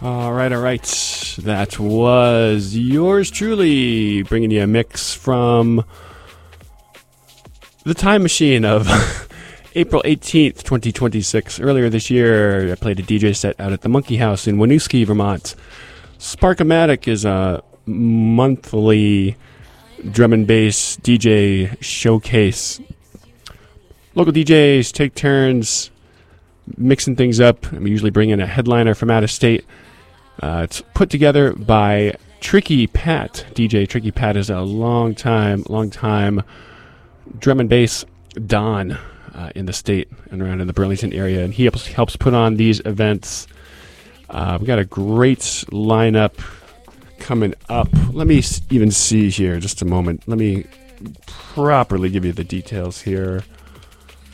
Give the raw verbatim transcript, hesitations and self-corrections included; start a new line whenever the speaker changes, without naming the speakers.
All right, all right. That was yours truly, bringing you a mix from the time machine of April eighteenth, twenty twenty-six. Earlier this year, I played a D J set out at the Monkey House in Winooski, Vermont. Sparkomatic is a monthly drum and bass D J showcase. Local D Js take turns mixing things up. We usually bring in a headliner from out of state. Uh, it's put together by Tricky Pat. D J Tricky Pat is a long time, long time drum and bass don uh, in the state and around in the Burlington area, and he helps helps put on these events. Uh, we got a great lineup coming up. Let me s- even see here, just a moment. Let me properly give you the details here.